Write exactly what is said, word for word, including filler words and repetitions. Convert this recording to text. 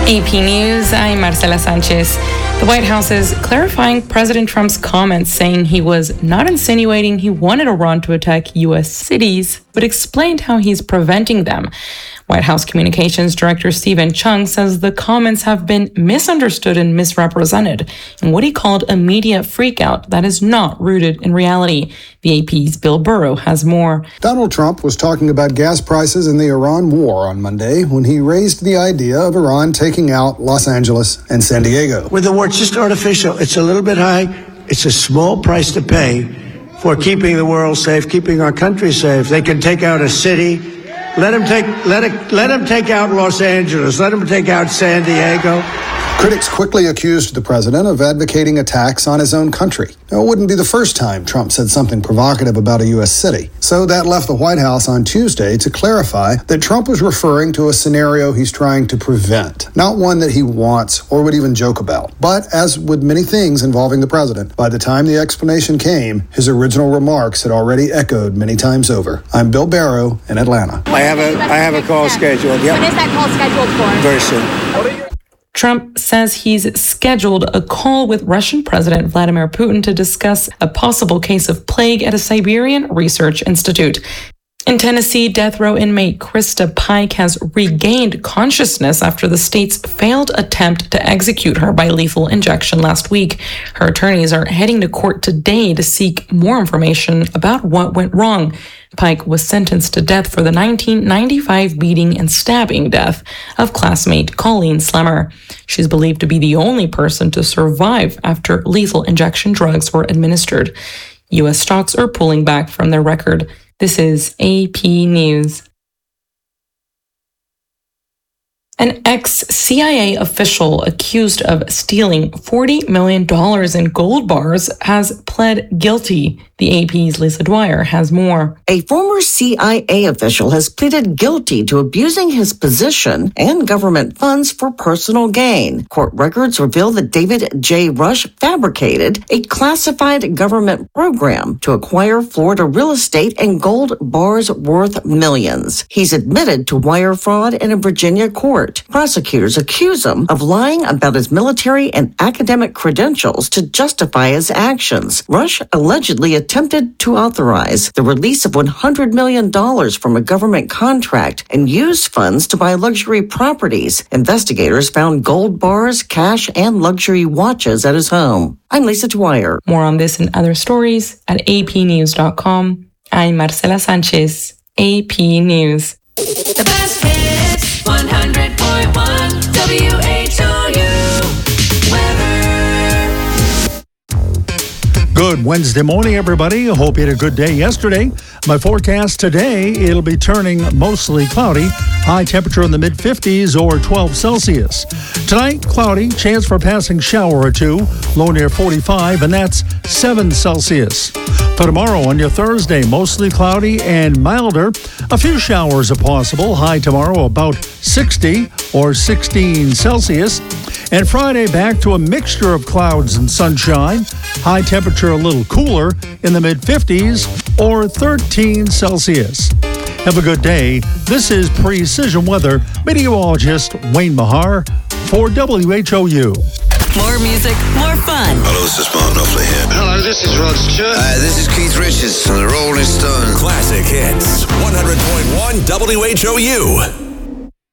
A P News, I'm Marcela Sanchez. The White House is clarifying President Trump's comments, saying he was not insinuating he wanted Iran to attack U S cities, but explained how he's preventing them. White House Communications Director Stephen Chung says the comments have been misunderstood and misrepresented in what he called a media freakout that is not rooted in reality. The A P's Bill Burrow has more. Donald Trump was talking about gas prices and the Iran war on Monday when he raised the idea of Iran taking out Los Angeles and San Diego. With the war, it's just artificial. It's a little bit high. It's a small price to pay for keeping the world safe, keeping our country safe. They can take out a city. Let him take let it let him take out Los Angeles. Let him take out San Diego. Critics quickly accused the president of advocating attacks on his own country. Now, it wouldn't be the first time Trump said something provocative about a U S city. So that left the White House on Tuesday to clarify that Trump was referring to a scenario he's trying to prevent, not one that he wants or would even joke about. But as with many things involving the president, by the time the explanation came, his original remarks had already echoed many times over. I'm Bill Barrow in Atlanta. I have a I have a call scheduled. Yep. When is that call scheduled for? Very soon. Trump says he's scheduled a call with Russian President Vladimir Putin to discuss a possible case of plague at a Siberian research institute. In Tennessee, death row inmate Krista Pike has regained consciousness after the state's failed attempt to execute her by lethal injection last week. Her attorneys are heading to court today to seek more information about what went wrong. Pike was sentenced to death for the nineteen ninety-five beating and stabbing death of classmate Colleen Slemmer. She's believed to be the only person to survive after lethal injection drugs were administered. U S stocks are pulling back from their record. This is A P News. An ex-C I A official accused of stealing forty million dollars in gold bars has pled guilty. The A P's Lisa Dwyer has more. A former C I A official has pleaded guilty to abusing his position and government funds for personal gain. Court records reveal that David J. Rush fabricated a classified government program to acquire Florida real estate and gold bars worth millions. He's admitted to wire fraud in a Virginia court. Prosecutors accuse him of lying about his military and academic credentials to justify his actions. Rush allegedly attempted to authorize the release of one hundred million dollars from a government contract and used funds to buy luxury properties. Investigators found gold bars, cash, and luxury watches at his home. I'm Lisa Dwyer. More on this and other stories at a p news dot com. I'm Marcela Sanchez, A P News. The best hits, one hundred point one W H O U weather. Good Wednesday morning, everybody. I hope you had a good day yesterday. My forecast today, it'll be turning mostly cloudy. High temperature in the mid fifties or twelve Celsius. Tonight, cloudy, chance for a passing shower or two. Low near forty-five, and that's seven Celsius. For tomorrow, on your Thursday, mostly cloudy and milder. A few showers are possible. High tomorrow about sixty or sixteen Celsius. And Friday, back to a mixture of clouds and sunshine. High temperature a little cooler in the mid fifties or thirteen Celsius. Have a good day. This is Precision Weather meteorologist Wayne Mahar for W H O U. More music, more fun. Hello, this is Mark Knopfler here. Hello, this is Rod Stewart. Uh, this is Keith Richards from the Rolling Stones. Classic hits, one hundred point one W H O U.